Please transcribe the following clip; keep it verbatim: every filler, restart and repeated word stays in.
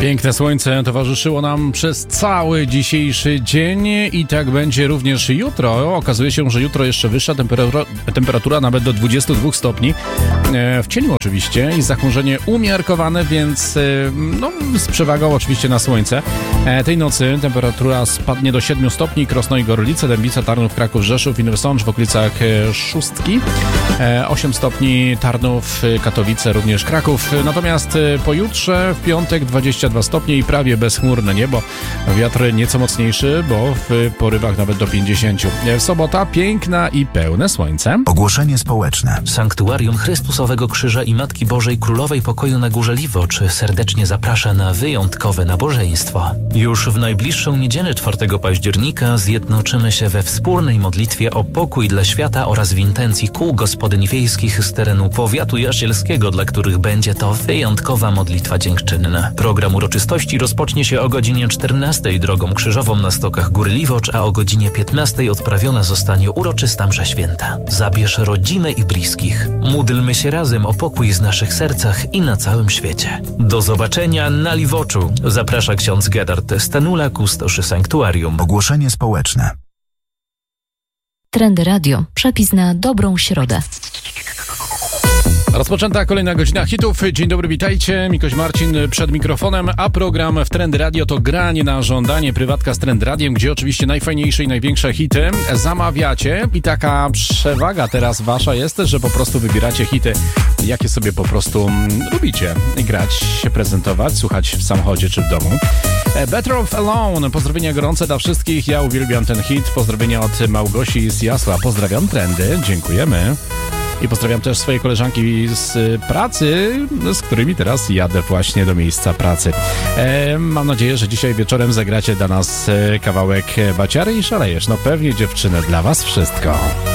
Piękne słońce towarzyszyło nam przez cały dzisiejszy dzień i tak będzie również jutro. Okazuje się, że jutro jeszcze wyższa temperatura, temperatura nawet do dwudziestu dwóch stopni. W cieniu oczywiście i zachmurzenie umiarkowane, więc no, z przewagą oczywiście na słońce. Tej nocy temperatura spadnie do siedmiu stopni. Krosno i Gorlice, Dębica, Tarnów, Kraków, Rzeszów, Inwersącz w okolicach Szóstki. osiem stopni Tarnów, Katowice, również Kraków. Natomiast pojutrze w piątek dwadzieścia dwa stopnie i prawie bezchmurne niebo. Wiatr nieco mocniejszy, bo w porywach nawet do pięćdziesięciu. Sobota piękna i pełne słońce. Ogłoszenie społeczne. Sanktuarium Chrystusowego Krzyża i Matki Bożej Królowej Pokoju na Górze Liwocz serdecznie zaprasza na wyjątkowe nabożeństwo. Już w najbliższą niedzielę czwartego października zjednoczymy się we wspólnej modlitwie o pokój dla świata oraz w intencji kół gospodyń wiejskich z terenu powiatu jasielskiego, dla których będzie to wyjątkowa modlitwa dziękczynna. Program uroczystości rozpocznie się o godzinie czternastej drogą krzyżową na stokach Góry Liwocz, a o godzinie piętnastej odprawiona zostanie uroczysta msza święta. Zabierz rodzinę i bliskich. Módlmy się razem o pokój z naszych sercach i na całym świecie. Do zobaczenia na Liwoczu. Zaprasza ksiądz Gerard Stanula, kustosz sanktuarium. Ogłoszenie społeczne. Trendy Radio. Przepis na dobrą środę. Rozpoczęta kolejna godzina hitów. Dzień dobry, witajcie. Mikoś Marcin przed mikrofonem, a program w Trendy Radio to granie na żądanie, prywatka z Trend Radiem, gdzie oczywiście najfajniejsze i największe hity zamawiacie i taka przewaga teraz wasza jest, że po prostu wybieracie hity, jakie sobie po prostu lubicie grać, się prezentować, słuchać w samochodzie czy w domu. Better Off Alone. Pozdrowienia gorące dla wszystkich. Ja uwielbiam ten hit. Pozdrowienia od Małgosi z Jasła. Pozdrawiam Trendy. Dziękujemy. I pozdrawiam też swoje koleżanki z pracy, z którymi teraz jadę właśnie do miejsca pracy. E, mam nadzieję, że dzisiaj wieczorem zagracie dla nas kawałek Baciary i szalejesz. No pewnie, dziewczyny, dla was wszystko.